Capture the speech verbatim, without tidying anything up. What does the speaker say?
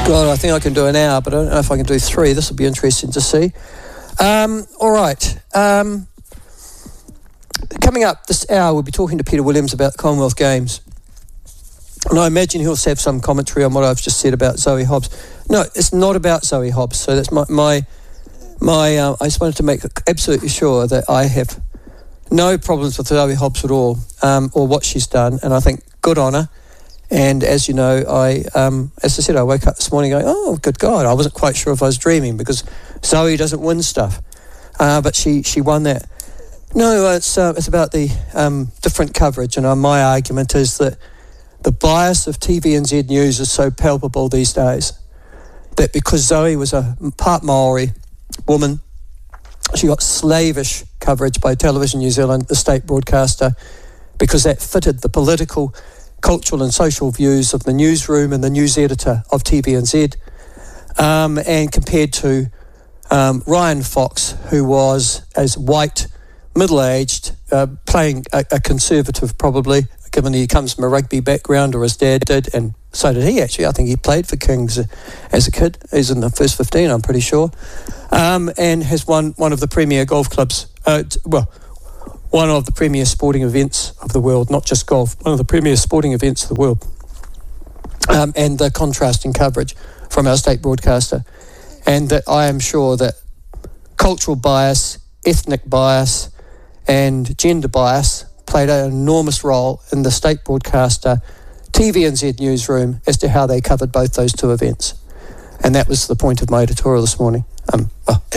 God, I think I can do an hour, but I don't know if I can do three. This will be interesting to see. Um, all right. Um, coming up this hour, we'll be talking to Peter Williams about the Commonwealth Games. And I imagine he'll have some commentary on what I've just said about Zoe Hobbs. No, it's not about Zoe Hobbs. So that's my... my, my uh, I just wanted to make absolutely sure that I have no problems with Zoe Hobbs at all, um, or what she's done. And I think good on her. And as you know, I, um, as I said, I woke up this morning going, oh, good God, I wasn't quite sure if I was dreaming because Zoe doesn't win stuff. Uh, but she, she won that. No, it's uh, it's about the um, different coverage. And uh, my argument is that the bias of T V N Z News is so palpable these days that because Zoe was a part Maori woman, she got slavish coverage by Television New Zealand, the state broadcaster, because that fitted the political, cultural and social views of the newsroom and the news editor of T V N Z, um, and compared to um, Ryan Fox, who was as white, middle-aged, uh, playing a, a conservative probably, given he comes from a rugby background, or his dad did, and so did he actually. I think he played for Kings as a kid. He's in the first fifteen, I'm pretty sure, um, and has won one of the premier golf clubs, uh, well, one of the premier sporting events of the world, not just golf, one of the premier sporting events of the world. Um, and the contrasting coverage from our state broadcaster. And that I am sure that cultural bias, ethnic bias, and gender bias played an enormous role in the state broadcaster T V N Z newsroom as to how they covered both those two events. And that was the point of my editorial this morning. Um, well,